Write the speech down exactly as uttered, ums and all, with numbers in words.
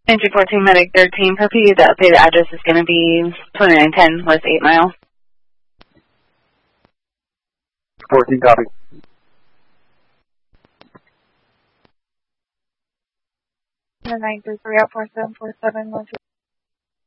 Entry fourteen, Medic thirteen, per P U, the updated address is going to be twenty-nine ten West eight Mile. fourteen, copy. nine three three out four seven four seven one two.